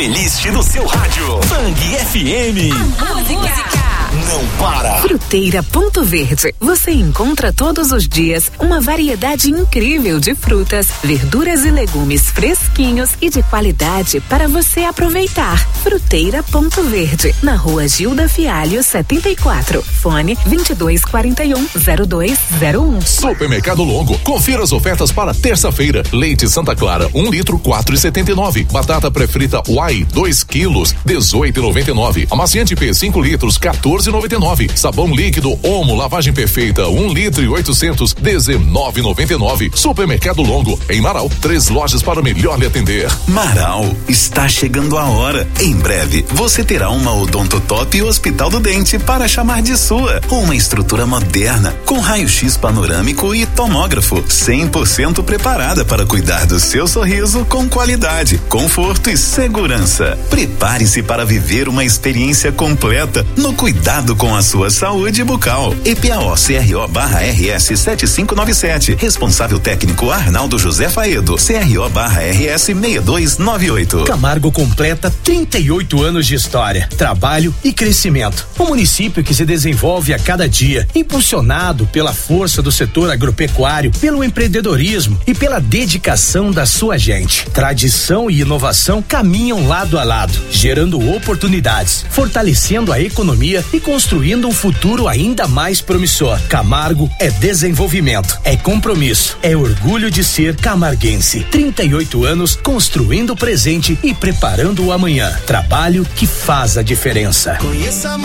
Playlist do seu rádio. Bang FM. A música não para. Fruteira Ponto Verde. Você encontra todos os dias uma variedade incrível de frutas, verduras e legumes fresquinhos e de qualidade para você aproveitar. Fruteira Ponto Verde, na Rua Gilda Fialho 74. Fone 2241-0201. Supermercado Longo. Confira as ofertas para terça-feira. Leite Santa Clara, 1 litro, 4,79. Batata pré-frita Uai, 2 quilos, 18,99. Amaciante P, 5 litros, 14,99. Sabão líquido Omo Lavagem Perfeita, 1 litro e 800, 19,99. Supermercado Longo, em Marau, 3 lojas para melhor lhe atender. Marau, está chegando a hora. Em breve, você terá uma Odontotop Hospital do Dente para chamar de sua. Uma estrutura moderna, com raio-x panorâmico e tomógrafo, 100% preparada para cuidar do seu sorriso com qualidade, conforto e segurança. Prepare-se para viver uma experiência completa no cuidado com a sua saúde bucal. EPAO-CRO/RS 7597. Responsável técnico Arnaldo José Faedo. CRO/RS 6298. Camargo completa 38 anos de história, trabalho e crescimento. Um município que se desenvolve a cada dia, impulsionado pela força do setor agropecuário, pelo empreendedorismo e pela dedicação da sua gente. Tradição e inovação caminham lado a lado, gerando oportunidades, fortalecendo a economia e construindo um futuro ainda mais promissor. Camargo é desenvolvimento, é compromisso, é orgulho de ser camarguense. 38 anos construindo o presente e preparando o amanhã. Trabalho que faz a diferença.